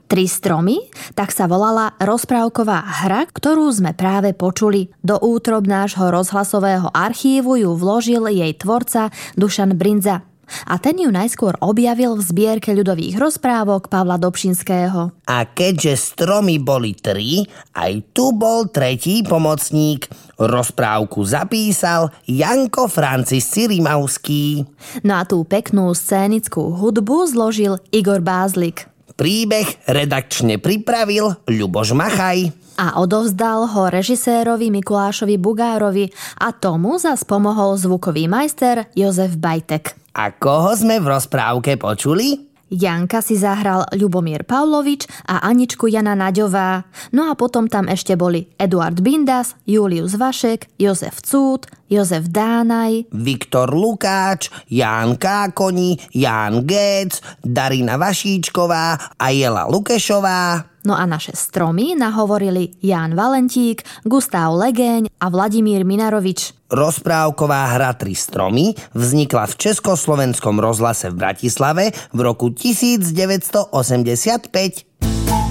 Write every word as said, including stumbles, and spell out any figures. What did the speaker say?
Tri stromy? Tak sa volala rozprávková hra, ktorú sme práve počuli. Do útrob nášho rozhlasového archívu ju vložil jej tvorca Dušan Brindza. A ten ju najskôr objavil v zbierke ľudových rozprávok Pavla Dobšinského. A keďže stromy boli tri, aj tu bol tretí pomocník. Rozprávku zapísal Janko Francis Cirimauský. No a tú peknú scénickú hudbu zložil Igor Bázlik. Príbeh redakčne pripravil Ľuboš Machaj. A odovzdal ho režisérovi Mikulášovi Bugárovi a tomu zas pomohol zvukový majster Jozef Bajtek. A koho sme v rozprávke počuli? Janka si zahral Ľubomír Pavlovič a Aničku Jana Naďová. No a potom tam ešte boli Eduard Bindas, Julius Vašek, Jozef Cúd, Jozef Dánaj, Viktor Lukáč, Ján Kákoni, Ján Géc, Darina Vašíčková a Jela Lukešová. No a naše stromy nahovorili Ján Valentík, Gustav Legeň a Vladimír Minarovič. Rozprávková hra Tri stromy vznikla v Československom rozhlase v Bratislave v roku devätnásť osemdesiatpäť.